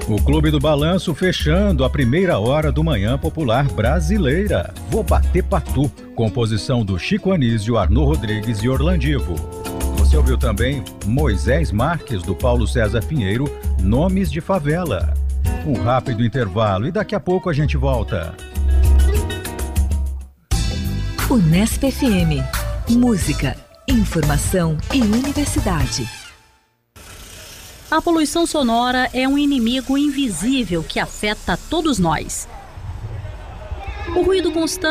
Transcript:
O Clube do Balanço fechando a primeira hora do Manhã Popular Brasileira. Vou bater patu. Composição do Chico Anísio, Arnô Rodrigues e Orlandivo. Você ouviu também Moisés Marques, do Paulo César Pinheiro, Nomes de Favela. Um rápido intervalo e daqui a pouco a gente volta. Unesp FM. Música, informação e universidade. A poluição sonora é um inimigo invisível que afeta todos nós. O ruído constante